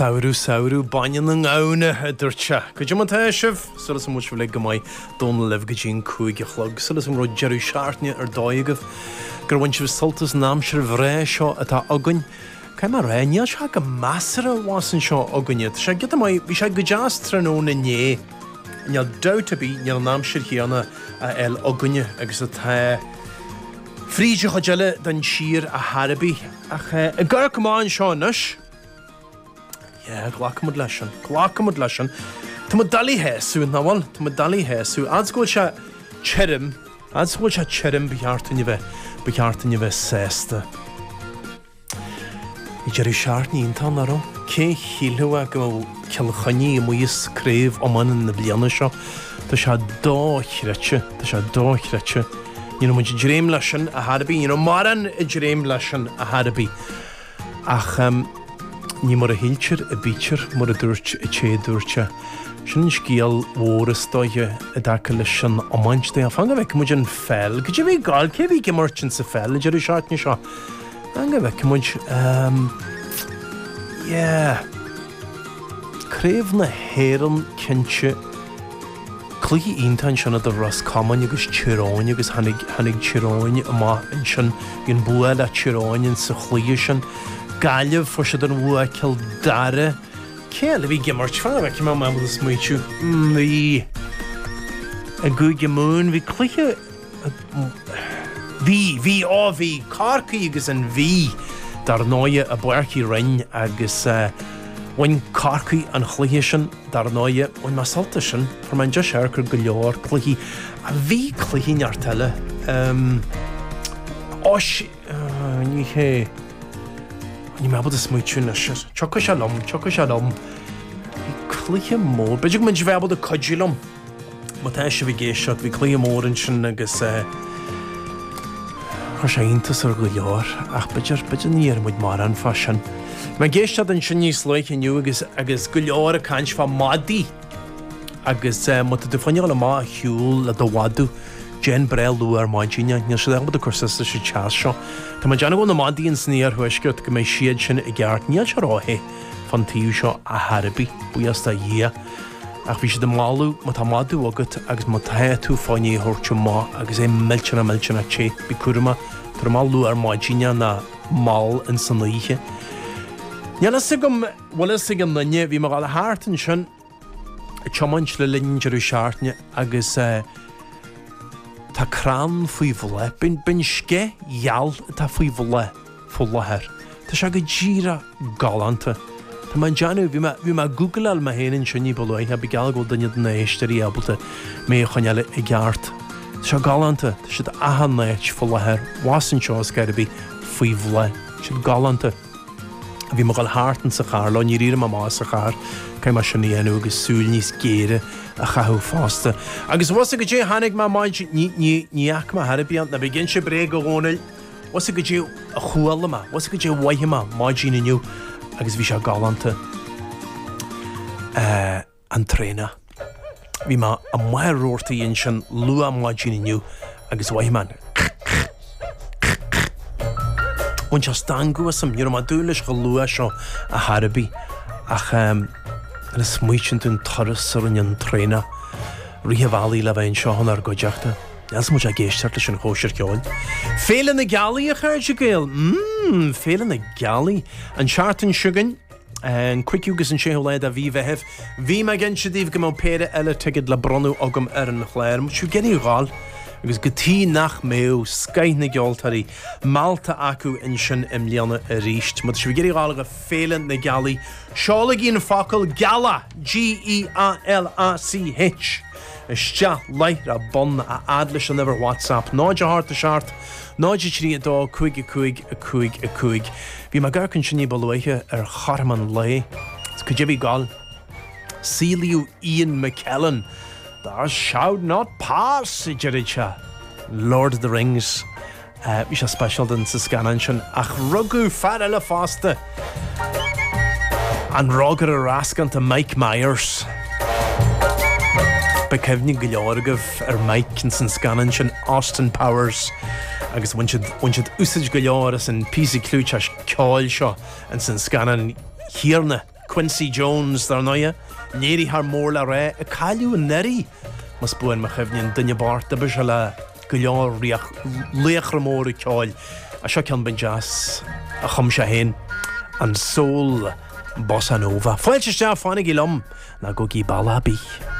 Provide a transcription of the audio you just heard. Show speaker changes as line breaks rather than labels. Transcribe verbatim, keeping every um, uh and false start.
Saurú saurú bain an ána a dúirte. Go dtí man taisibh, sulas an múis le go maiid dóna leh go dtín cúig a chlog, sulas an rud Jerry Shartne ar dáigah, gur bhain sibh soltas námsir bhré seo atá againn. Cai mar ré, níl se go measara bhásan seo againne. Tá sé gita mai, bhí sé go deas tróna né. Níl douta bí, níl námsir chéanna a el againne agus atá fríide chuile den sír a Harabí. Ach a gar gomáin seo nuis. Yeah, glacamod leis an, glacamod leis an. Tá mo dalí héasú na bhil, tá mo dalí héasú. Adsgóil se tserim, adsgóil se tserim beartainne bheith, beartainne bheith sésta. I Jerry Shartne iontan aró, cé chilú a go ceilchaní i muos créibh oman na bliana seo. Tá se dóchreite, tá se dóchreite. Ní nó muid dréim leis an a Harabí, ní nó maran i dréim leis an a Harabí. Ach, um, ní mar a hiltir a bítir mar a dúirt a ché dúirte. Sin scíal óras dóige a daca leis sin amáint dé a fanga bheith muid an fel. Go dtí bhí gáil, cé bhí go martin sa fel, Jerry Shartne seo. Fanga bheith muid, um, yeah. Créibh na héran cinse clúigi iontain sin a do Roscommon agus Tíráin agus hanig, hanig Tíráin ama in sin gin buail a Tíráin in sa chlúigi sin. Gaileh for se don bhua ceil dare. Céil a bhí gimmart fan bheith má mám is muitiú. Bhí a gúige mún, bhí clúige bhí, bhí á bhí carcaí agus an bhí dar náide a buarcaí rinn agus bhain carcaí an chlúige sin dar náide bhain má salta sin for man just searcar go leor clúigi a bhí clúigi neartile. Ós ní ché Ní má bud is muitiú na sios. Choca se lom, choca se lom. Bhí clúige mór. Beidir go muid bheith bud a coidú lom. Má tá se bhí géisiocht, bhí clúige mór in sin agus chu sé iontas ar go leor. Ach beidir, beidir ní ar muid mar an fa sin. Má géisiocht an sin níos leich iniu agus agus go leor a caint fa madaí. Agus má tá dufainne le má a hiúil a do wadú. Jen Brel luar máidíine, níl se dhealbad a cursasta sé teas seo. Tá má deanna go na mádaí an sníar thuisceart go méid siad sin i gceart níl se ráthaí fan tíú seo a Harabí buas tá dhé. Ach bhí sé de máú má tá madú agat agus má tá tú fáinní thuirte má agus é miltena miltena ché bí cuama tar má luar máidíine na máil in san líe. Níl is gom bhfuil is an linne bhí mar gáil a háartan sin i teamaint le linn Jerry Shartne agus tá crán faoi bhla, bin bin sce geall tá faoi bhla fólathir. Tá se go ddíra galanta. Tá man deanú bhí má Google al ma héanann sin ní bolóid a bhí geall go duine na éisteí abalta mé chuineile i gceart. Tá se galanta, tá siad ahan néit fólathir, wasan seo scarabí faoi bhla, siad galanta. Bhí mar gáil háartan sa char, lá ní ríra má má sa char, cai mar sin níanú agus súil níos géire a chathú fásta. Agus was a go dtí hanig má máid níach má Harabí na bhí gin se bré go ghánail, was a go dtí a chuála má, was a go dtí waithe má máidín inniu agus bhí se galanta an tréna. Bhí má a mair róirtaí in sin lua máidín inniu agus waithe má. Bhain se stangu sam níor má dúlais go lua seo a Harabí ach um, yn ysmwysiant yn torres ar yn tréna rhi falu le fe'n siohan ar godeachta. Nes mwyd a geistart leis yn chóisiir ceáil. Féile na galí a chuir se gael. Mmm, féile na galí. An Shartne siúgan, an cuiciúgus an séholaid a bhí bheitheh. Bhí me gen se díomh go mó péire eile tegid le bronú agam ar an chléir. Siú genú gáil. Agus go tí nach méo scaith na geoltarí Malta acu in sin im líana a ríist. Mas si bhí géirí gáil go féile na galí. Seála gíon focail Gala, G E A L A C H. Istea leith a bon a adlis an ever WhatsApp. Náid a hart a seart, náid a trí a dá cuig a cuig a cuig a cuig. Bhí me garcinn sin ní bolóithe ar charman lei. Go dtí bhí gáil Síliú Ian McKellen. Thou shalt not pass, Jericha. Lord of the Rings. Uh, we shall special than Saskananshan. Ach rugu farela faster. And Roger a rascan to Mike Myers. Bekevni Gilorgov er Mike Kinson Scananshan Austin Powers. Agus winchid winchid usage Giloris and P C Cluchas Coil Shaw and Sin Scanan Hirna Quincy Jones dar noia, Léirí har mór le ré, a caiú neri, mas buin me chefnin dunne bart, a bys le go leor riach léachra mór i ceáil, a seo cean ben jazz, a chum se hen, an soul bossa nova. Foiil se fáinnig i lom, na go gí ballabí.